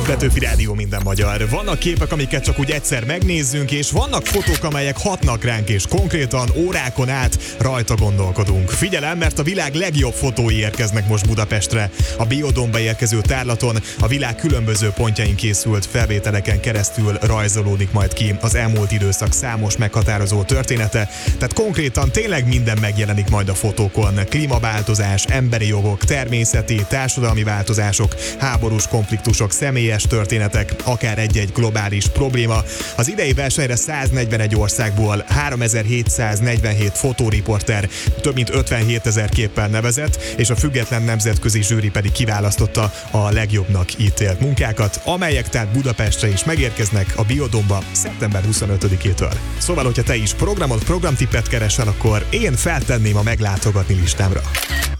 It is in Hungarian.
Petőfi Rádió, minden magyar. Vannak képek, amiket csak úgy egyszer megnézzünk, és vannak fotók, amelyek hatnak ránk, és konkrétan órákon át rajta gondolkodunk. Figyelem, mert a világ legjobb fotói érkeznek most Budapestre. A Biodomba érkező tárlaton a világ különböző pontjain készült felvételeken keresztül rajzolódik majd ki az elmúlt időszak számos meghatározó története. Tehát konkrétan tényleg minden megjelenik majd a fotókon. Klímaváltozás, emberi jogok, természeti, társadalmi változások, háborús konfliktusok, személyes történetek, akár egy-egy globális probléma. Az idei versenyre 141 országból 3747 fotóriporter több mint 57 000 képpel nevezett, és a független nemzetközi zsűri pedig kiválasztotta a legjobbnak ítélt munkákat, amelyek tehát Budapestre is megérkeznek a Biodomba szeptember 25-től. Szóval, hogyha te is programtippet keresel, akkor én feltenném a meglátogatni listámra.